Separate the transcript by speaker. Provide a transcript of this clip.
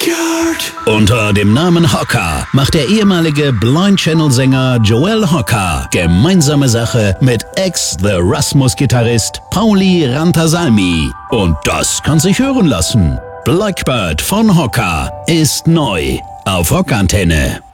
Speaker 1: Backyard.
Speaker 2: Unter dem Namen Hocker macht der ehemalige Blind Channel-Sänger Joel Hocker gemeinsame Sache mit Ex-The Rasmus-Gitarrist Pauli Rantasalmi. Und das kann sich hören lassen. Blackbird von Hocker ist neu auf Rockantenne.